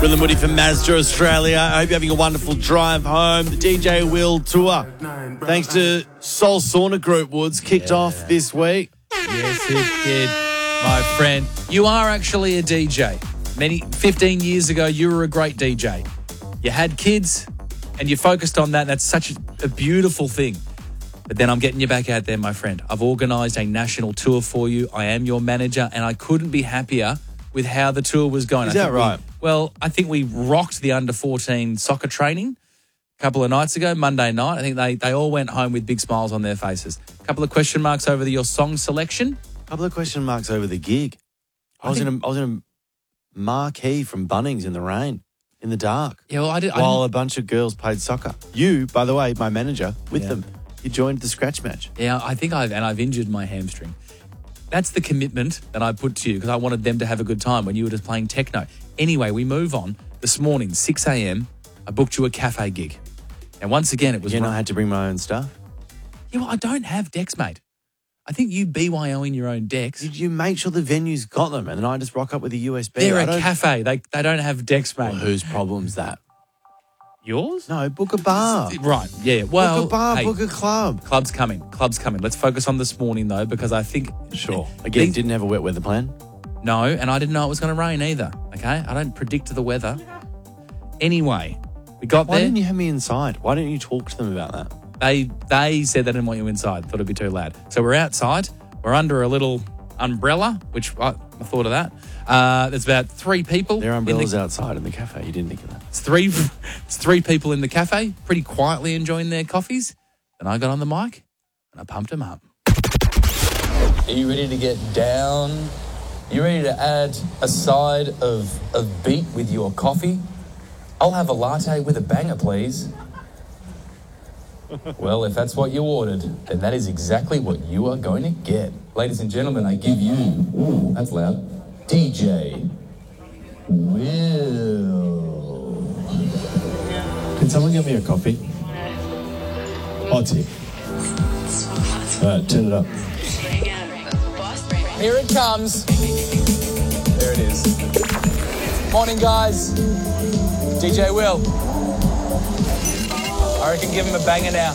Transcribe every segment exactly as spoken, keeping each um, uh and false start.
Will and Woody from Mazda Australia. I hope you're having a wonderful drive home. The D J Will Tour, thanks to Soul Sauna Group, Woods, kicked yeah. off this week. Yes, it did, my friend. You are actually a D J. Many fifteen years ago, you were a great D J. You had kids, and you focused on that. That's such a, a beautiful thing. But then I'm getting you back out there, my friend. I've organised a national tour for you. I am your manager, and I couldn't be happier with how the tour was going. Is I that right? We, well, I think we rocked the under fourteen soccer training a couple of nights ago, Monday night. I think they, they all went home with big smiles on their faces. A couple of question marks over the, your song selection. A couple of question marks over the gig. I, I was, think, in a, I was in a marquee from Bunnings in the rain, in the dark. Yeah, well, I did. While I a bunch of girls played soccer. You, by the way, my manager, with yeah. them, you joined the scratch match. Yeah, I think I've, and I've injured my hamstring. That's the commitment that I put to you because I wanted them to have a good time when you were just playing techno. Anyway, we move on. This morning, six a.m, I booked you a cafe gig. And once again, it was... You know, right. I had to bring my own stuff. Yeah, well, I don't have decks, mate. I think you B Y O in your own decks. Did you make sure the venue's got them and then I just rock up with a U S B? They're a cafe. They they don't have decks, mate. Well, whose problem's that? Yours? No, book a bar. Right, yeah. Well, book a bar, hey, book a club. Club's coming. Club's coming. Let's focus on this morning, though, because I think... Sure. Again, these, didn't have a wet weather plan? No, and I didn't know it was going to rain either, okay? I don't predict the weather. Anyway, we got Why there. Why didn't you have me inside? Why didn't you talk to them about that? They they said they didn't want you inside. Thought it'd be too loud. So we're outside. We're under a little umbrella, which I, I thought of that. Uh, there's about three people. There are umbrellas the, outside in the cafe. You didn't think of that. It's three, it's three people in the cafe, pretty quietly enjoying their coffees. Then I got on the mic and I pumped them up. Are you ready to get down? Are you ready to add a side of, of beat with your coffee? I'll have a latte with a banger, please. Well, if that's what you ordered, then that is exactly what you are going to get. Ladies and gentlemen, I give you, ooh, that's loud, D J Will. Can someone get me a coffee? Hot tea. All right, turn it up. Here it comes. There it is. Morning, guys. D J Will. I reckon give him a banger now.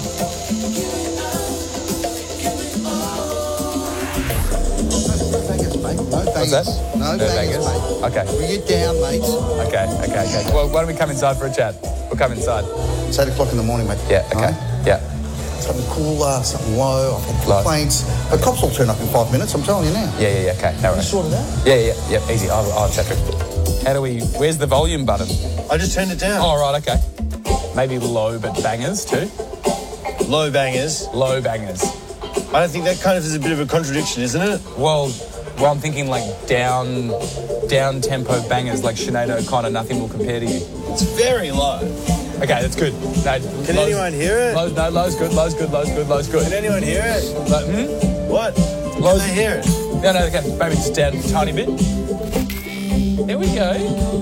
No bangers, mate. No bangers. What's that? No, no bangers, bangers, mate. Okay. We get down, mate. Okay, okay, okay. Well, why don't we come inside for a chat? We'll come inside. It's eight o'clock in the morning, mate. Yeah, okay, right? yeah. Something cooler, something low. I've had Low. complaints. The cops will turn up in five minutes, I'm telling you now. Yeah, yeah, yeah, okay. No You worries. sort it out? Yeah, yeah, yeah, yeah, easy. I'll, I'll check it. How do we, where's the volume button? I just turned it down. Oh, right, okay. Maybe low, but bangers too? Low bangers. Low bangers. I don't think that kind of is a bit of a contradiction, isn't it? Well, well, I'm thinking like down, down tempo bangers like Sinead O'Connor. Nothing will compare to you. It's very low. Okay, that's good. No, Can low's, anyone hear it? Low's, no, low's good. Low's good. Low's good. Low's good. Can anyone hear it? Low, hmm? What? Low's, Can they hear it? No, no, okay. Maybe just down a tiny bit. There we go.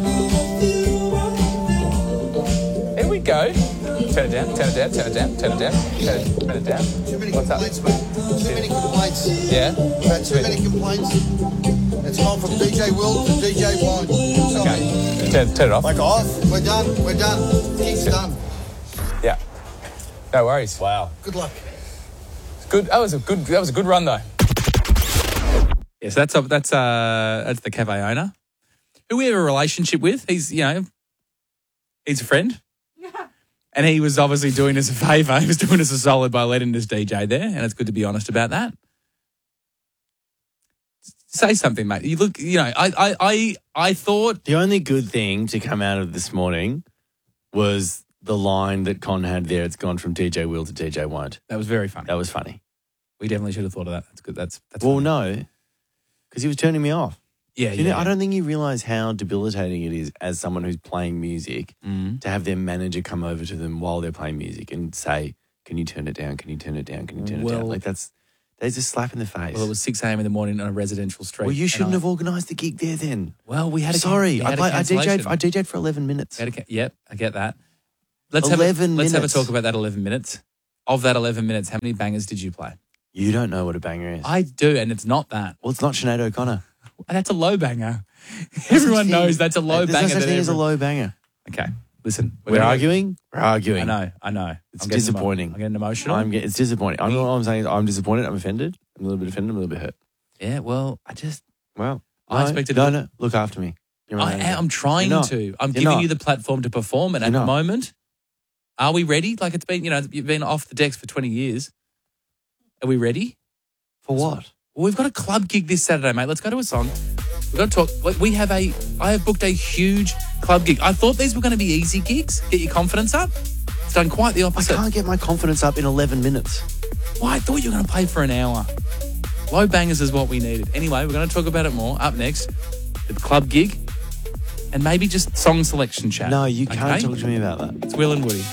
There we go. Turn it down. Turn it down. Turn it down. Turn it down. Turn it, turn it down. Too many What's complaints, up? mate. Too many complaints. Yeah. We've had too many complaints. It's gone from D J Will to D J Wine. Okay. Turn, turn it off. Like off? We're done. We're done. Gig's done. Yeah. No worries. Wow. Good luck. Good. That was a good. That was a good run though. Yes, that's a, that's uh that's the cafe owner, who we have a relationship with. He's you know, he's a friend, and he was obviously doing us a favour. He was doing us a solid by letting us D J there, and it's good to be honest about that. Say something, mate. You look, you know, I I I, I thought The only good thing to come out of this morning was the line that Con had there. It's gone from D J Will to D J Won't. that was very funny. That was funny. We definitely should have thought of that. That's good. That's that's Well, funny. no, because he was turning me off. yeah, You yeah. know, I don't think you realise how debilitating it is as someone who's playing music Mm. to have their manager come over to them while they're playing music and say, "Can you turn it down? Can you turn it down? Can you turn it Well- down?" Like that's there's a slap in the face. Well, it was six a.m. in the morning on a residential street. Well, you and shouldn't I- have organised the gig there then. Well, we had a Sorry, we I, had play, a I DJ'd. cancellation. I DJ'd for eleven minutes. We had a ca- yep, I get that. Let's have a, eleven let's have a minutes. talk about that eleven minutes. Of that eleven minutes, how many bangers did you play? You don't know what a banger is. I do, and it's not that. well, it's not Sinead O'Connor. That's a low banger. Everyone knows that's a low There's banger. no such that thing as a everyone- low banger. Okay, listen. We're gonna- arguing. We're arguing. I know, I know. It's I'm getting emo- disappointing. I'm getting emotional. I'm get, it's disappointing. I'm, all I'm saying is I'm disappointed. I'm offended. I'm a little bit offended. I'm a little bit hurt. yeah, well, I just, Well, I no, expected No, it- no. Look after me. You're my I manager. am, I'm trying You're not. to. I'm You're giving not. you the platform to perform, and You're at the not. moment, are we ready? Like it's been, you know, you've been off the decks for twenty years. Are we ready? For what? Well, we've got a club gig this Saturday, mate. Let's go to a song. We've got to talk. like, We have a, I have booked a huge club gig. I thought these were going to be easy gigs. Get your confidence up. It's done quite the I opposite. can't get my confidence up in eleven minutes. Well, I thought you were going to play for an hour. Low bangers is what we needed. Anyway, we're going to talk about it more up next. The club gig and maybe just song selection chat. No, you can't Okay? talk to me about that. It's Will and Woody.